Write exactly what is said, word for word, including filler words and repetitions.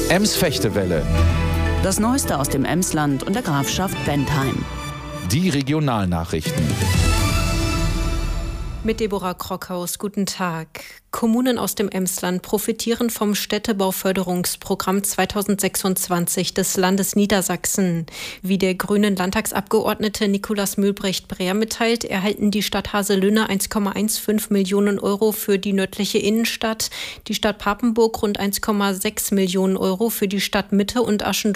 Ems-Fechtewelle. Das Neueste aus dem Emsland und der Grafschaft Bentheim. Die Regionalnachrichten. Mit Deborah Krockhaus, guten Tag. Kommunen aus dem Emsland profitieren vom Städtebauförderungsprogramm zweitausendsechsundzwanzig des Landes Niedersachsen. Wie der grünen Landtagsabgeordnete Nikolaus Mühlbrecht-Breer mitteilt, erhalten die Stadt Haselünne eins Komma fünfzehn Millionen Euro für die nördliche Innenstadt, die Stadt Papenburg rund eins Komma sechs Millionen Euro für die Stadtmitte und Aschendorf